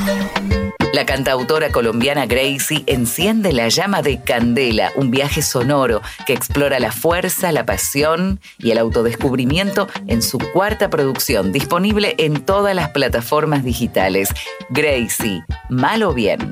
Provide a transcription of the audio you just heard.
La cantautora colombiana Gracie enciende la llama de Candela, un viaje sonoro que explora la fuerza, la pasión y el autodescubrimiento en su cuarta producción, disponible en todas las plataformas digitales. Gracie, Mal o Bien.